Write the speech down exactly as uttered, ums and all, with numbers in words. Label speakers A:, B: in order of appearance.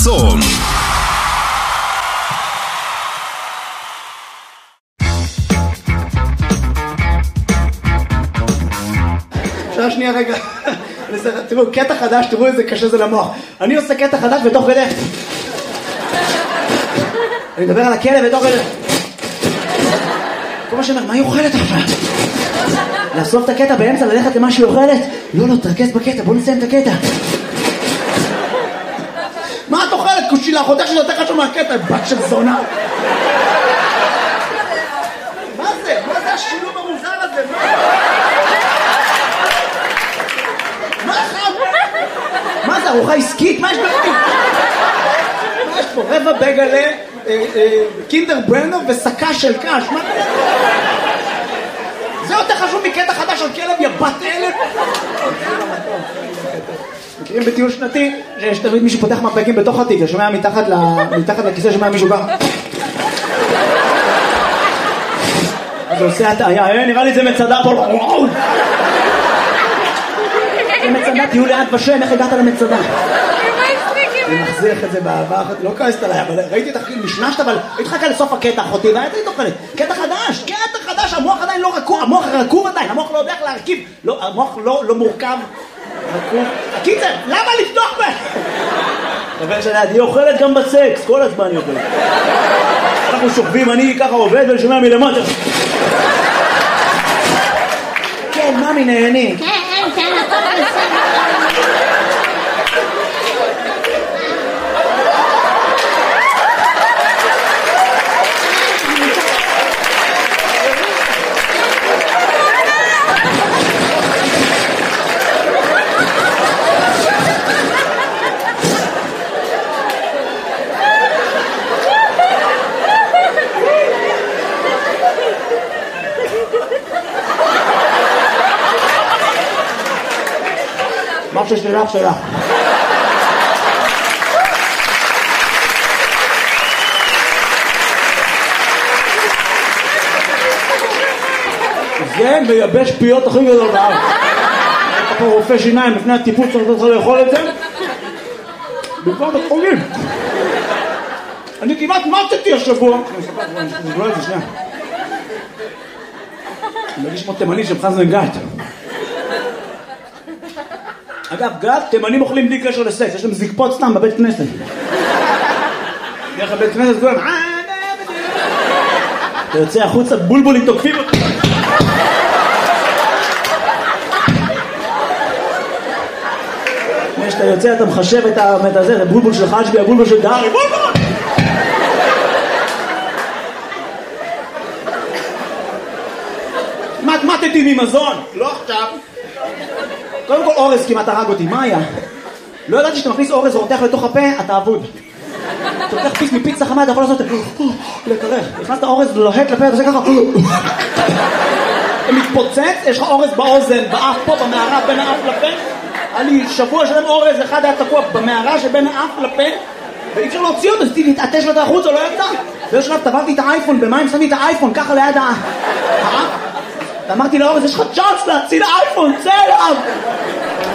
A: צום.
B: שעה שנייה רגע, תראו, קטע חדש, תראו איזה קשה זה למוח. אני עושה קטע חדש בתוך כדי. אני מדבר על הכלב בתוך כדי. כל מה שאומר, מה היא אוכלת עכשיו? לאסוף את הקטע באמצע, ללכת למה שהיא אוכלת? לא, לא, תרכז בקטע, בוא נסיים את הקטע. מה את אוכלת? קושילה, חודש שזה יותר חשוב מהקטע, בת של זונה. מה זה? מה זה השילוב המוזר הזה? מה? מה אחד? מה זה, ארוחה עסקית? מה יש בפנים? מה יש פה? רבע בגלה, קינדר ברנו וסקה של קש. מה? זה יותר חשוב מקטע חדש על כלב, יא בת אלף. מכירים בטיול שנתי שיש תמיד מישהו פותח מפקים בתוך התיק, שומע מתחת לכיסא, שומע מישהו בא, אז הוא עושה הטעיה, נראה לי זה מצדה פה. וואו, זה מצדה, תהיו לאט בשם, איך הגעת למצדה? אני מחזיח את זה בעבר, לא כעסת עליי, אבל ראיתי את הכי משנשת, אבל התחכה לסוף הקטע אחותי, והייתי תוכלת, קטע חדש, קטע חדש, המוח עדיין לא רכוב, המוח רכוב עדיין, המוח לא יודע איך להרכיב, המוח לא מורכב, רכוב. הקיצר, למה לפתוח בה? חבר שלי, היא אוכלת גם בסקס, כל הזמן היא אוכלת. אנחנו שוכבים, אני ככה עובד ולשומע מלמטה. כן, ממי נהני. כן, כן, הכל בסדר. מה ששלך שלך. זה מייבש פיות הכי גדול בארץ. אתה פה רופא שיניים לפני הטיפול צריך לאכול את זה במקום בחולים. אני כמעט מתתי השבוע. אני לא את זה, שנייה. אני מרגיש כמו תימני של חזן גת. אגב, גת, תימנים אוכלים בלי קשר לסקס, יש להם זקפות סתם בבית כנסת. דרך הבית כנסת כולם, אתה יוצא החוצה, בולבולים תוקפים אותי. כשאתה יוצא אתה מחשב את הזה, זה בולבול של חשבי, הבולבול של דארי, בולבול! מתמטתי ממזון, לא עכשיו. קודם כל אורז כמעט הרג אותי, מה היה? לא ידעתי שאתה מכניס אורז ורותח לתוך הפה, אתה אבוד. אתה לוקח פיס מפיצה חמה, אתה יכול לעשות את זה, לקרח. הכנסת אורז לוהט לפה, אתה עושה ככה, אתה מתפוצץ, יש לך אורז באוזן, באף פה, במערה, בין האף לפה. היה לי שבוע שלם אורז, אחד היה תקוע במערה שבין האף לפה, ואי אפשר להוציא אותו, אז תתעטש לו את החוץ, או לא יצא. באיזשהו שלב טבעתי את האייפון, במים שמתי את האייפון, ככה ליד האף. ואמרתי לאורז, יש לך צ'אנס להציל האייפון, צא אליו!